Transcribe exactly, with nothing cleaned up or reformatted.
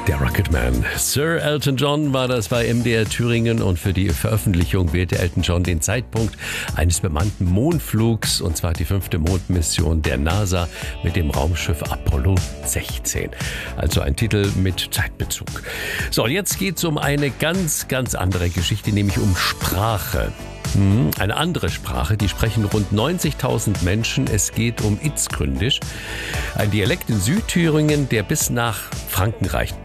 Der Rocketman. Sir Elton John war das bei M D R Thüringen und für die Veröffentlichung wählte Elton John den Zeitpunkt eines bemannten Mondflugs, und zwar die fünfte Mondmission der NASA mit dem Raumschiff Apollo sechzehn. Also ein Titel mit Zeitbezug. So, jetzt geht es um eine ganz, ganz andere Geschichte, nämlich um Sprache. Eine andere Sprache, die sprechen rund neunzigtausend Menschen. Es geht um Itzgründisch, ein Dialekt in Südthüringen, der bis nach Franken reicht.